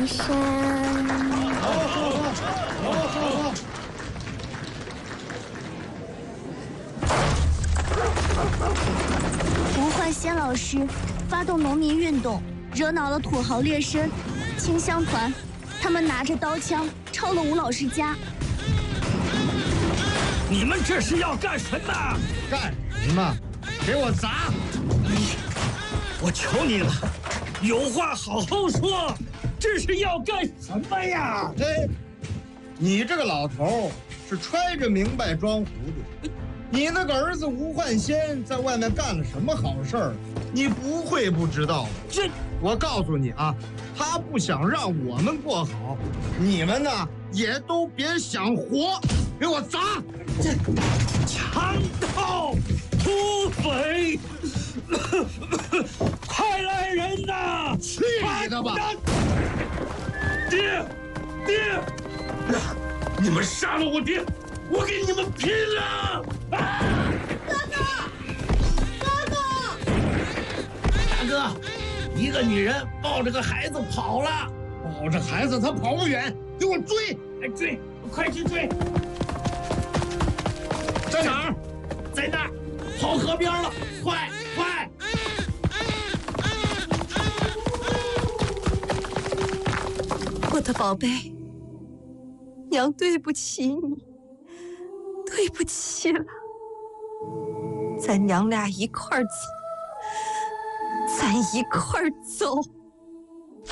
山。吴焕先老师发动农民运动，惹恼了土豪劣绅、清乡团，他们拿着刀枪抄了吴老师家。 你们这是要干什么？ 干什么？给我砸！ 我求你了，有话好好说，这是要干什么呀？ 哎，你这个老头是揣着明白装糊涂。你那个儿子吴焕先在外面干了什么好事儿？你不会不知道的。我告诉你啊，他不想让我们过好，你们呢也都别想活。给我砸！ 这强盗、土匪，快来人呐！ 去你的吧！ 爹，你们杀了我爹，我跟你们拼了！啊！ 大哥，一个女人抱着个孩子跑了， 抱着孩子他跑不远，给我追！ 哎，追，快去追！ 在哪儿？ 在那儿，跑河边了，快！ 我的宝贝，娘对不起你，对不起了。咱娘俩一块儿走，咱一块儿走。